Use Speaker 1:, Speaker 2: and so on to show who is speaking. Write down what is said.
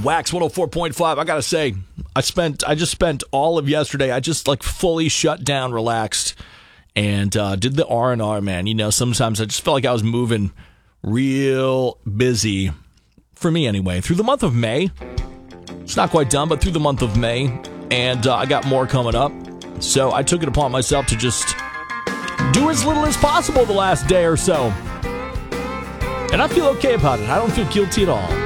Speaker 1: Wax 104.5. I gotta say, I just spent all of yesterday. I just fully shut down, relaxed, and did the R&R, man. You know, sometimes I just felt like I was moving real busy, for me anyway, through the month of May. It's not quite done, but through the month of May, and I got more coming up. So I took it upon myself to just do as little as possible the last day or so. And I feel okay about it. I don't feel guilty at all.